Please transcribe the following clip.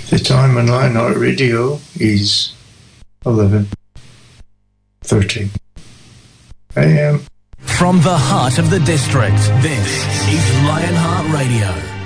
The time on Lionheart Radio is 11:30 a.m. From the heart of the district, this is Lionheart Radio.